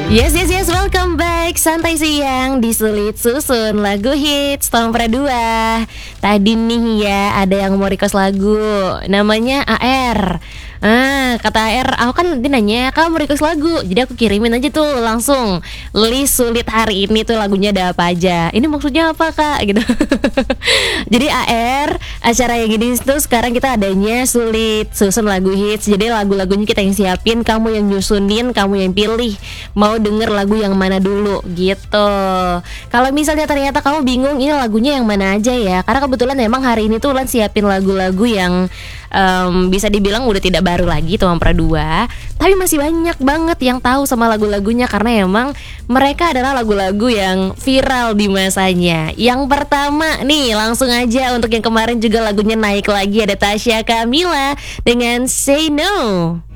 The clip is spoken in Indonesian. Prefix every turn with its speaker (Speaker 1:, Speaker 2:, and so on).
Speaker 1: Yes, yes, yes, welcome back. Santai siang disulit susun lagu hits tahun dua. Tadi nih ya ada yang mau request lagu, namanya AR. Kata AR, aku kan dia nanya kamu mau request lagu, jadi aku kirimin aja tuh langsung list sulit hari ini tuh lagunya ada apa aja. Ini maksudnya apa kak? Gitu. Jadi AR acara yang gini tuh sekarang kita adanya sulit susun lagu hits. Jadi lagu-lagunya kita yang siapin, kamu yang nyusunin, kamu yang pilih mau denger lagu yang mana dulu gitu. Kalau misalnya ternyata kamu bingung ini lagunya yang mana aja ya, karena kebetulan memang hari ini tuh Ulan siapin lagu-lagu yang bisa dibilang udah tidak baru lagi tuh Ampera 2, tapi masih banyak banget yang tahu sama lagu-lagunya karena emang mereka adalah lagu-lagu yang viral di masanya. Yang pertama nih langsung aja untuk yang kemarin juga lagunya naik lagi, ada Tasya Kamila dengan Say No.